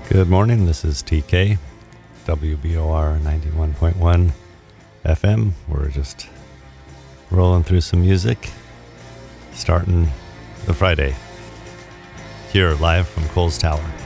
Good morning, this is TK, WBOR 91.1 FM. We're just rolling through some music, starting the Friday, here live from Coles Tower.